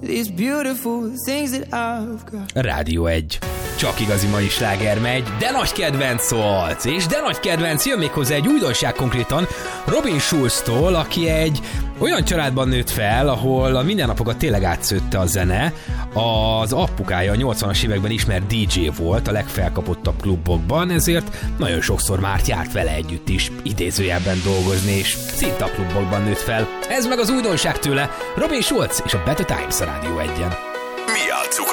these beautiful things that I've got. Rádió 1. Csak igazi mai sláger megy, de nagy kedvenc szólt, és de nagy kedvenc jön még hozzá egy újdonság konkrétan Robin Schulztól, aki egy olyan családban nőtt fel, ahol a mindennapokat tényleg átszőtte a zene. Az apukája a 80-as években ismert DJ volt a legfelkapottabb klubokban, ezért nagyon sokszor már járt vele együtt is idézőjelben dolgozni, és szinte a klubokban nőtt fel. Ez meg az újdonság tőle, Robin Schulz és a Better Times a Rádió 1-en.